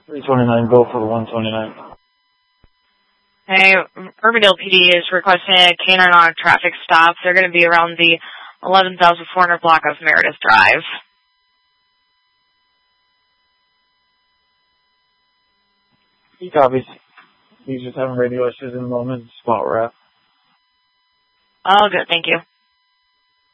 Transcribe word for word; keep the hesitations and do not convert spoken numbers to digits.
three twenty-nine, go for one twenty-nine. Hey, Urbandale P D is requesting a canine on a traffic stop. They're going to be around the eleven thousand four hundred block of Meredith Drive. He copies. He's just having radio issues in the moment. Spot we're at. Oh, good. Thank you.